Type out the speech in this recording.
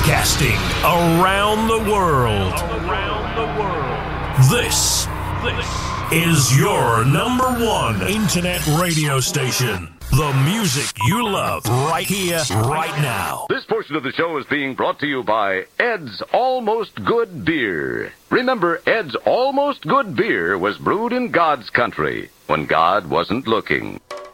Broadcasting around the world. This is your number one internet radio station. The music you love right here, right now. This portion of the show is being brought to you by Ed's Almost Good Beer. Remember, Ed's Almost Good Beer was brewed in God's country when God wasn't looking.